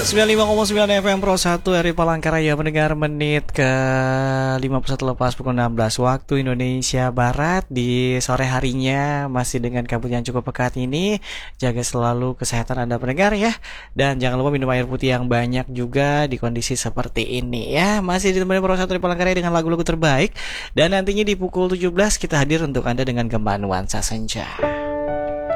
95,9 FM Pro 1 RI Palangkaraya mendengar menit ke 51 lepas pukul 16 waktu Indonesia Barat di sore harinya masih dengan kabut yang cukup pekat ini. Jaga selalu kesehatan Anda pendengar ya. Dan jangan lupa minum air putih yang banyak juga di kondisi seperti ini ya. Masih ditemani Pro 1 RI Palangkaraya dengan lagu-lagu terbaik. Dan nantinya di pukul 17 kita hadir untuk Anda dengan Gema Nuansa Senja.